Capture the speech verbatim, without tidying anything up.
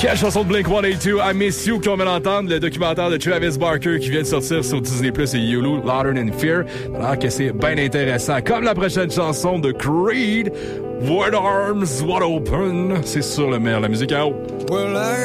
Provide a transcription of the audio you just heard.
Quelle chanson de Blink cent quatre-vingt-deux, I Miss You, qu'on vient d'entendre, le documentaire de Travis Barker qui vient de sortir sur Disney plus et Hulu, Louder Than Fear. Alors que c'est bien intéressant. Comme la prochaine chanson de Creed, Wide Arms Wide Open. C'est sur le maire, la musique à haut. Well, I...